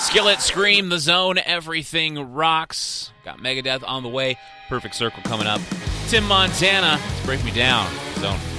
Skillet, Scream, The Zone, Everything Rocks. Got Megadeth on the way. Perfect Circle coming up. Tim Montana, Break Me Down. Zone.